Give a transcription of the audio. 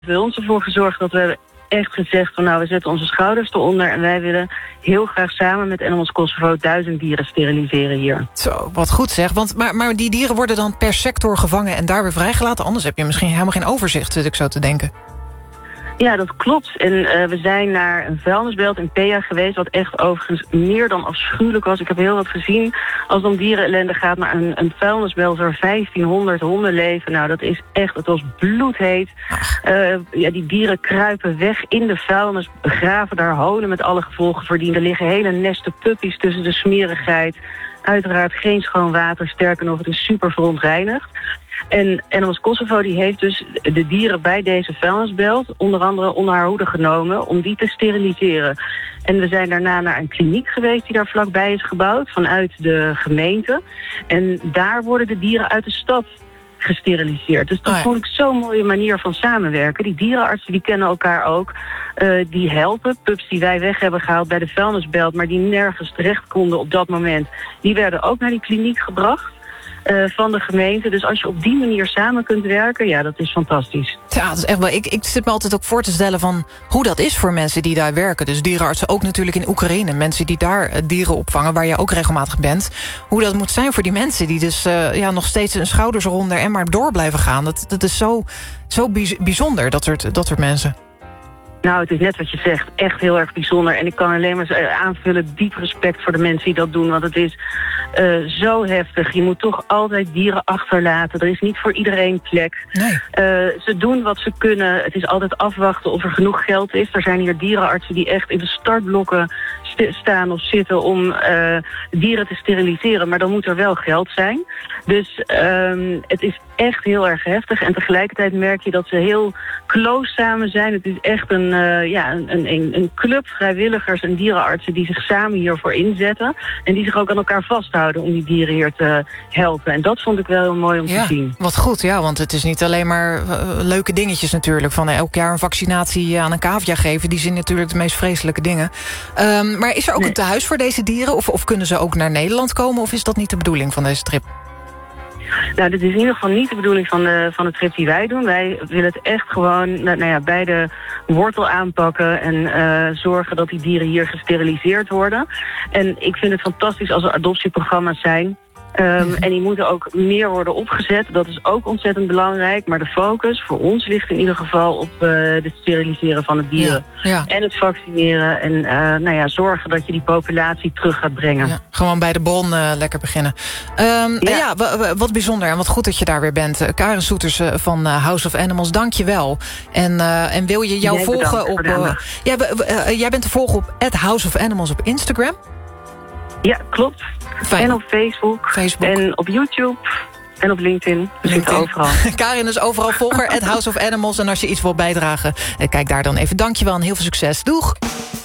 We hebben ons ervoor gezorgd dat we echt gezegd van we zetten onze schouders eronder en wij willen heel graag samen met Animals Kosovo 1000 dieren steriliseren hier. Zo, wat goed zeg. Maar die dieren worden dan per sector gevangen en daar weer vrijgelaten? Anders heb je misschien helemaal geen overzicht, zit ik zo te denken. Ja, dat klopt. En we zijn naar een vuilnisbelt in Peja geweest, wat echt overigens meer dan afschuwelijk was. Ik heb heel wat gezien als het om dierenellende gaat, maar een vuilnisbelt waar 1500 honden leven. Nou, dat is echt, het was bloedheet. Die dieren kruipen weg in de vuilnis, begraven daar holen met alle gevolgen voor die. Er liggen hele nesten puppies tussen de smerigheid. Uiteraard geen schoon water, sterker nog, het is super verontreinigd. En Animals Kosovo die heeft dus de dieren bij deze vuilnisbelt onder andere onder haar hoede genomen om die te steriliseren. En we zijn daarna naar een kliniek geweest die daar vlakbij is gebouwd vanuit de gemeente. En daar worden de dieren uit de stad gesteriliseerd. Dus dat vond ik zo'n mooie manier van samenwerken. Die dierenartsen die kennen elkaar ook. Die helpen. Pups die wij weg hebben gehaald bij de vuilnisbelt, maar die nergens terecht konden op dat moment, die werden ook naar die kliniek gebracht. Van de gemeente. Dus als je op die manier samen kunt werken, ja, dat is fantastisch. Ja, dat is echt wel. Ik zit me altijd ook voor te stellen van hoe dat is voor mensen die daar werken. Dus dierenartsen ook natuurlijk in Oekraïne. Mensen die daar dieren opvangen, waar je ook regelmatig bent. Hoe dat moet zijn voor die mensen die dus nog steeds hun schouders eronder en maar door blijven gaan. Dat is zo bijzonder, dat soort mensen. Nou, het is net wat je zegt. Echt heel erg bijzonder. En ik kan alleen maar aanvullen, diep respect voor de mensen die dat doen. Want het is zo heftig. Je moet toch altijd dieren achterlaten. Er is niet voor iedereen plek. Nee. Ze doen wat ze kunnen. Het is altijd afwachten of er genoeg geld is. Er zijn hier dierenartsen die echt in de startblokken staan of zitten om dieren te steriliseren. Maar dan moet er wel geld zijn. Dus het is echt heel erg heftig. En tegelijkertijd merk je dat ze heel close samen zijn. Het is echt een club vrijwilligers en dierenartsen die zich samen hiervoor inzetten. En die zich ook aan elkaar vasthouden om die dieren hier te helpen. En dat vond ik wel heel mooi om te zien. Wat goed, ja, want het is niet alleen maar leuke dingetjes natuurlijk. Van elk jaar een vaccinatie aan een cavia geven. Die zijn natuurlijk de meest vreselijke dingen. Maar is er ook een tehuis voor deze dieren? Of kunnen ze ook naar Nederland komen? Of is dat niet de bedoeling van deze trip? Nou, dit is in ieder geval niet de bedoeling van de trip die wij doen. Wij willen het echt gewoon bij de wortel aanpakken en zorgen dat die dieren hier gesteriliseerd worden. En ik vind het fantastisch als er adoptieprogramma's zijn. En die moeten ook meer worden opgezet. Dat is ook ontzettend belangrijk. Maar de focus voor ons ligt in ieder geval op het steriliseren van de dieren. Ja. En het vaccineren. En zorgen dat je die populatie terug gaat brengen. Ja, gewoon bij de bron lekker beginnen. Wat bijzonder en wat goed dat je daar weer bent. Karen Soeters van House of Animals, dank je wel. En wil je jou volgen op... jij bent te volgen op @House of Animals op Instagram? Ja, klopt. Fijn. En op Facebook. En op YouTube. En op LinkedIn. We zitten overal. Karin is overal volger, @House of Animals. En als je iets wilt bijdragen, kijk daar dan even. Dankjewel en heel veel succes. Doeg!